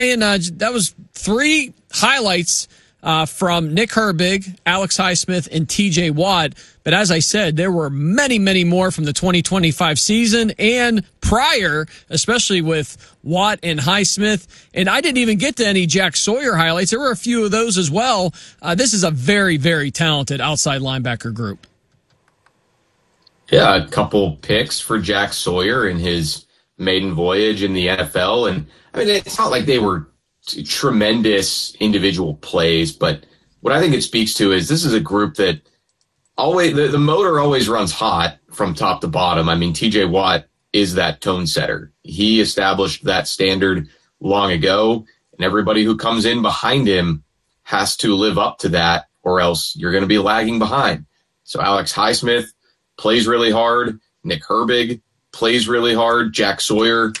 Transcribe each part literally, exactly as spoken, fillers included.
uh, that was three highlights uh, from Nick Herbig, Alex Highsmith, and T J Watt. But as I said, there were many, many more from the twenty twenty-five season and prior, especially with Watt and Highsmith. And I didn't even get to any Jack Sawyer highlights. There were a few of those as well. Uh, this is a very, very talented outside linebacker group. Yeah, a couple picks for Jack Sawyer in his maiden voyage in the N F L. And I mean, it's not like they were t- tremendous individual plays, but what I think it speaks to is this is a group that always, the, the motor always runs hot from top to bottom. I mean, T J Watt is that tone setter. He established that standard long ago, and everybody who comes in behind him has to live up to that, or else you're going to be lagging behind. So Alex Highsmith plays really hard. Nick Herbig plays really hard. Jack Sawyer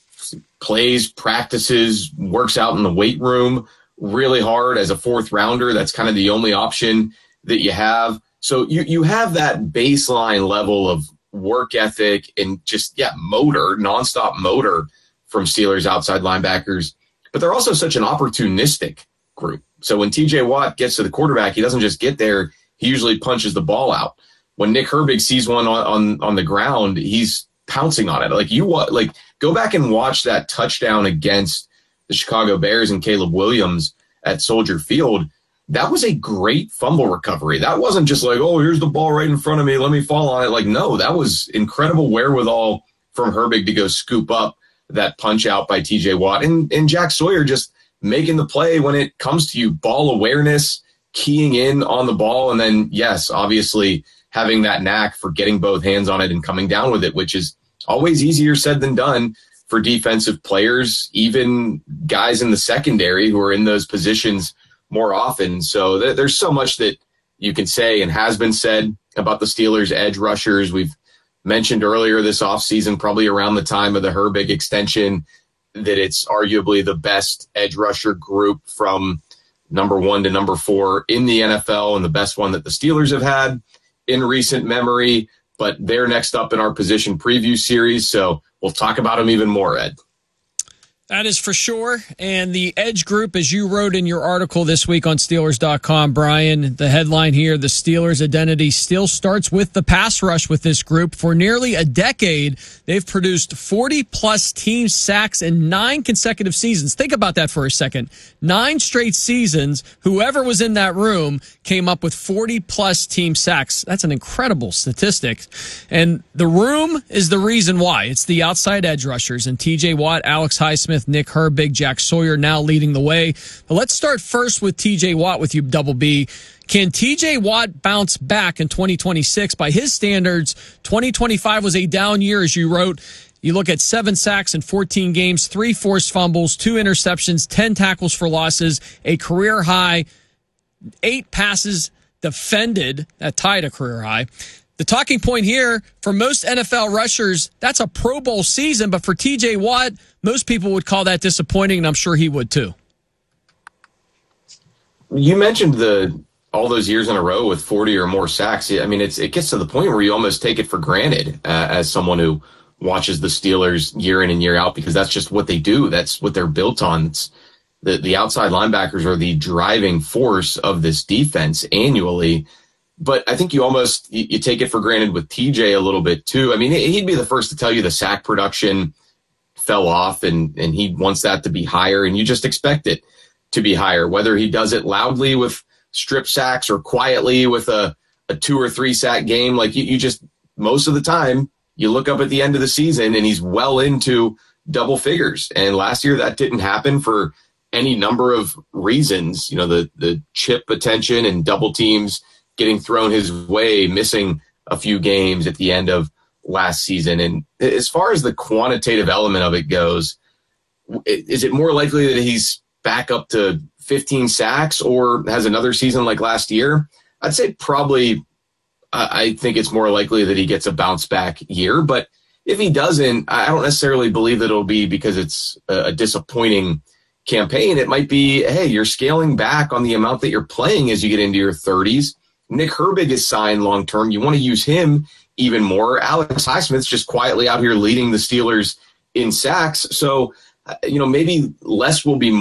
plays, practices, works out in the weight room really hard as a fourth rounder. That's kind of the only option that you have. So you, you have that baseline level of work ethic and just, yeah, motor, nonstop motor from Steelers outside linebackers. But they're also such an opportunistic group. So when T J Watt gets to the quarterback, he doesn't just get there. He usually punches the ball out. When Nick Herbig sees one on, on, on the ground, he's pouncing on it. Like you like go back and watch that touchdown against the Chicago Bears and Caleb Williams at Soldier Field. That was a great fumble recovery. That wasn't just like, oh, here's the ball right in front of me, let me fall on it. Like, no, that was incredible wherewithal from Herbig to go scoop up that punch out by T J Watt. And, and Jack Sawyer just making the play when it comes to you, ball awareness, keying in on the ball, and then, yes, obviously having that knack for getting both hands on it and coming down with it, which is always easier said than done for defensive players, even guys in the secondary who are in those positions more often. So th- there's so much that you can say and has been said about the Steelers' edge rushers. We've mentioned earlier this offseason, probably around the time of the Herbig extension, that it's arguably the best edge rusher group from number one to number four in the N F L and the best one that the Steelers have had in recent memory. But they're next up in our position preview series, so we'll talk about them even more, Ed. That is for sure. And the edge group, as you wrote in your article this week on Steelers dot com, Brian, the headline here, the Steelers' identity still starts with the pass rush with this group. For nearly a decade, they've produced forty-plus team sacks in nine consecutive seasons. Think about that for a second. Nine straight seasons, whoever was in that room came up with forty-plus team sacks. That's an incredible statistic. And the room is the reason why. It's the outside edge rushers, and T J Watt, Alex Highsmith, Nick Herbig, Jack Sawyer now leading the way. But let's start first with T J Watt with you, Double B. Can T J Watt bounce back in twenty twenty-six? By his standards, twenty twenty-five was a down year, as you wrote. You look at seven sacks in fourteen games, three forced fumbles, two interceptions, ten tackles for losses, a career high, eight passes defended, that tied a career high. The talking point here, for most N F L rushers, that's a Pro Bowl season, but for T J Watt, most people would call that disappointing, and I'm sure he would too. You mentioned the all those years in a row with forty or more sacks. I mean, it's it gets to the point where you almost take it for granted uh, as someone who watches the Steelers year in and year out, because that's just what they do. That's what they're built on. It's the, the outside linebackers are the driving force of this defense annually. But I think you almost you, you take it for granted with T J a little bit too. I mean, he'd be the first to tell you the sack production fell off, and, and he wants that to be higher, and you just expect it to be higher, whether he does it loudly with strip sacks or quietly with a, a two or three sack game. Like you, you just, most of the time, you look up at the end of the season and he's well into double figures. And last year that didn't happen for any number of reasons. You know, the, the chip attention and double teams getting thrown his way, missing a few games at the end of last season. And as far as the quantitative element of it goes, is it more likely that he's back up to fifteen sacks or has another season like last year? I'd say probably, uh, I think it's more likely that he gets a bounce back year. But if he doesn't, I don't necessarily believe that it'll be because it's a, a disappointing campaign. It might be, hey, you're scaling back on the amount that you're playing as you get into your thirties. Nick Herbig is signed long-term. You want to use him even more. Alex Highsmith's just quietly out here leading the Steelers in sacks. So you know, maybe less will be